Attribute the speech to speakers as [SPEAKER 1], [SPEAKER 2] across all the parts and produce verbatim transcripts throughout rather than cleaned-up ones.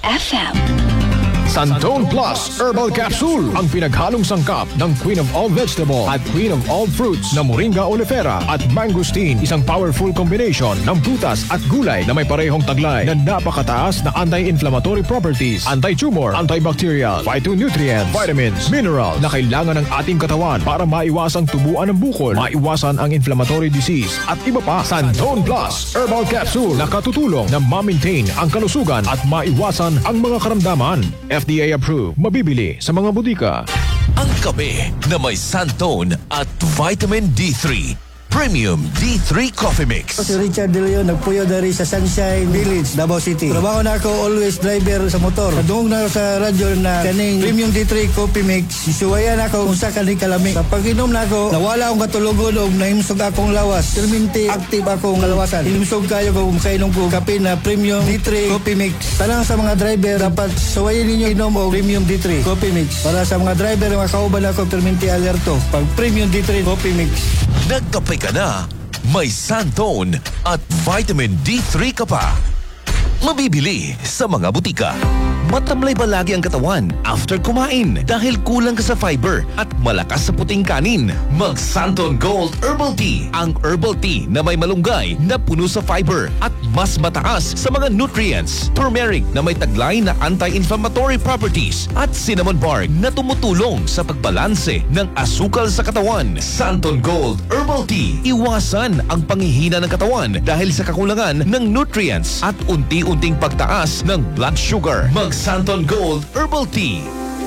[SPEAKER 1] F M.
[SPEAKER 2] Santone Plus Herbal Capsule, ang pinaghalong sangkap ng Queen of All Vegetable at Queen of All Fruits na Moringa oleifera at mangosteen. Isang powerful combination ng prutas at gulay na may parehong taglay na napakataas na anti-inflammatory properties, anti-tumor, antibacterial, phytonutrients, vitamins, minerals na kailangan ng ating katawan para maiwasang tubuan ng bukol, maiwasan ang inflammatory disease at iba pa. Santone Plus Herbal Capsule na katutulong na ma-maintain ang kalusugan at maiwasan ang mga karamdaman. F D A approved. Mabibili sa mga butika.
[SPEAKER 3] Ang kape na may Santone at Vitamin D three. Premium D three Coffee Mix.
[SPEAKER 4] Si Richard De Leon, nagpuyo dari sa Sunshine Village, Davao City. Trabaho na ako always driver sa motor. Nadungog na ako sa radyo na kaning Premium D three Coffee Mix. Isuwayan ako kung sa kaning kalami. Sa pag-inom na ako, nawala akong katulugon o naimsog akong lawas. Perminti active akong kalawasan. Ilimsog kayo kung kainom ko kape na Premium D three Coffee Mix. Tanang sa mga driver, dapat suwayan ninyo inom o Premium D three Coffee Mix. Para sa mga driver, makauban ako perminti alerto. Pag Premium D three Coffee Mix.
[SPEAKER 3] Nagkape ka na, may Santone at Vitamin D three ka pa. Mabibili sa mga butika. Matamlay ba lagi ang katawan after kumain dahil kulang ka sa fiber at malakas sa puting kanin? Mag Santone Gold Herbal Tea, ang herbal tea na may malunggay na puno sa fiber at mas mataas sa mga nutrients. Turmeric na may taglay na anti-inflammatory properties at cinnamon bark na tumutulong sa pagbalanse ng asukal sa katawan. Santone Gold Herbal Tea, iwasan ang panghihina ng katawan dahil sa kakulangan ng nutrients at unti-unting pagtaas ng blood sugar. Mag Santone Gold Herbal Tea.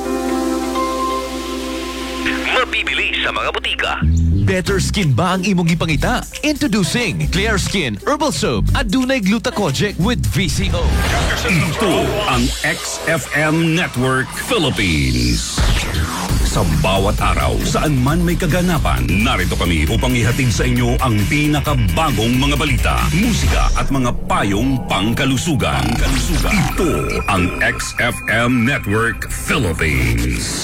[SPEAKER 3] Mabibili sa mga butika. Better skin ba ang imong ipangita? Introducing Clear Skin Herbal Soap at dunay glutathione with V C O.
[SPEAKER 5] Ito ang X F M Network Philippines. Sa bawat araw, saan man may kaganapan, narito kami upang ihatid sa inyo ang pinakabagong mga balita, musika at mga payong pangkalusugan. Pangkalusugan. Ito ang X F M Network Philippines.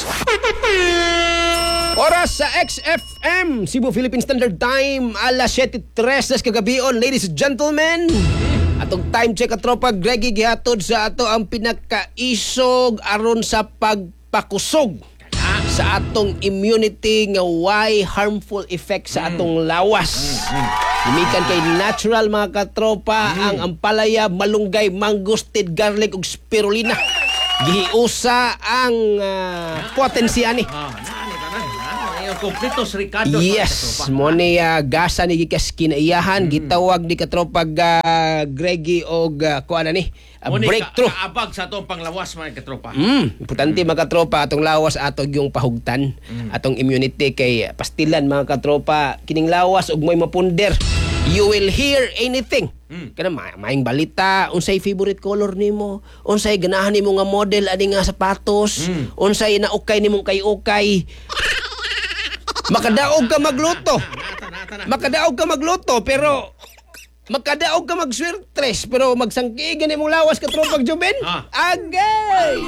[SPEAKER 6] Oras sa X F M, Cebu Philippine Standard Time, alas siyete tres nas kagabion, ladies and gentlemen. Atong time check at tropa Greggy gihatod sa ato ang pinakaisog aron sa pagpakusog sa atong immunity nga why harmful effect sa atong lawas. Lumikan kay natural mga katropa ang ampalaya, malunggay, mangosteen, garlic ug spirulina. Gihiusa ang uh, potensiya ni.
[SPEAKER 7] Kompletos Ricardo.
[SPEAKER 6] Yes, mo ni uh, gasa ni gikas kinaiyahan, mm. gitawag ni katropag uh, Greggy og uh, kuana ni uh, breakthrough.
[SPEAKER 7] Ka- kaabag sa atong panglawas mga katropa.
[SPEAKER 6] Mm, importante mm. mga katropa atong lawas atong yung pahugtan, mm. atong immunity kay pastilan mga katropa kining lawas ug moy mapunder. You will hear anything. Mm. Kana ma- maing balita, unsay favorite color nimo, unsay ganahan nimo nga model ani nga sapatos, mm. unsay naukay nimong kay-ukay. Makadaog ka magluto. Makadaog ka magluto pero makadaog ka magswertres pero magsangkigan imong lawas ka tropag Juben. Ah. Agay.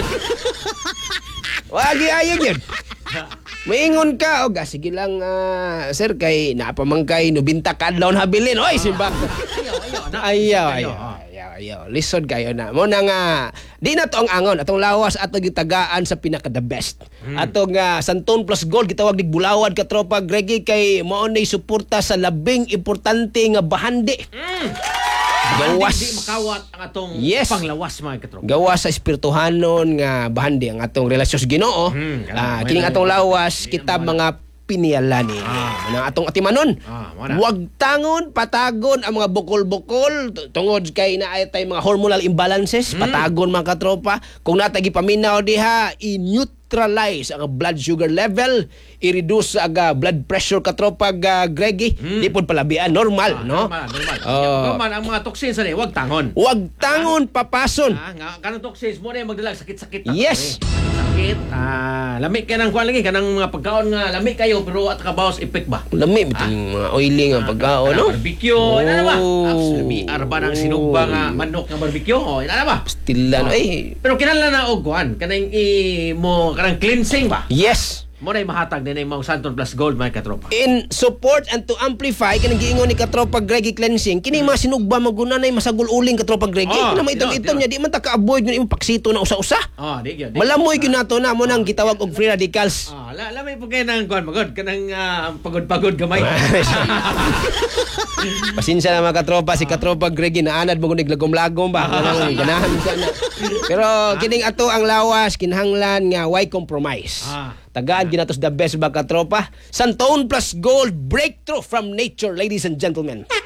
[SPEAKER 6] Wagi ayo yun. Maingon ka, o ga, sige lang, uh, sir, kay napamangkay, nubinta kadlaw na habilin. Oy, simbak. Ayaw, ayaw, ayaw, ayaw. Listen kayo na. Mo na nga, di na to ang angon. Atong lawas, atong gitagaan sa pinaka-the best. Hmm. Atong uh, Santone Plus Gold, gitawag ni Bulawad, katropa, Greggy, kay maunay suporta sa labing importante nga bahandi. Hmm.
[SPEAKER 7] Gawas. Di makawat ang atong yes. panglawas mga katropa.
[SPEAKER 6] Gawas sa espirituhanon nga bahandi ang atong relasyon sa Ginoo. Hmm, uh, kining atong lawas kita mga piniyalani. Ah. Nang atong atimanon. Ah, wag tangon, patagon ang mga bukol-bukol tungod kay naay tay mga hormonal imbalances, hmm. patagon mga katropa. Kung natagi paminaw diha, i-neutralize ang blood sugar level, i-reduce ang uh, blood pressure katropa uh, Greggy. Hmm. Di pod palabian, normal, ah, no?
[SPEAKER 7] Normal, normal. Oh. Normal ang mga toxins ani, wag tangon.
[SPEAKER 6] Wag tangon, ah. papason.
[SPEAKER 7] Ah, nga kanang toxins mo na magdala sakit-sakit.
[SPEAKER 6] Yes.
[SPEAKER 7] Sakit. Ah, lami ka nang kuan lagi kanang mga pagkaon nga lami kayo pero at kabawas effect ba?
[SPEAKER 6] Lami biting ah. mga oily nga pagkaon, no?
[SPEAKER 7] Barbecue, oh. Ina na ba? Absolutely. Arba ng sinugba nga manok nga barbecue, oh, ina na ba?
[SPEAKER 6] Stilan, oh. Ay.
[SPEAKER 7] Pero kinahanglan na og kuan kanang i mo kanang cleansing ba?
[SPEAKER 6] Yes.
[SPEAKER 7] mo na mahatag din ang Santon Plus Gold mga katropa.
[SPEAKER 6] In support and to amplify kanang giingon ni katropa Greggy Cleansing kini mga sinugba maguna nay masagul uling katropa Greggy
[SPEAKER 7] Oh,
[SPEAKER 6] kana maitom-itom
[SPEAKER 7] tino,
[SPEAKER 6] niya di man ta ka-avoid ng imong paksito na usa-usa.
[SPEAKER 7] Oh, di gyud.
[SPEAKER 6] Malamoy gyud nato na mo nang gitawag og free radicals.
[SPEAKER 7] Ah, la lamay po kayo ng kuan magod kanang ah, pagod-pagod gamay.
[SPEAKER 6] Pasensya na mga katropa si katropa Greggy naanad mo kunig lagom-lagom ba kanang ganahan siya na. Pero kining ato ang lawas kinahanglan nga why compromise.
[SPEAKER 7] Ah.
[SPEAKER 6] Tagaan ginatos the best ba katropa. Santon Plus Gold breakthrough from nature ladies and gentlemen.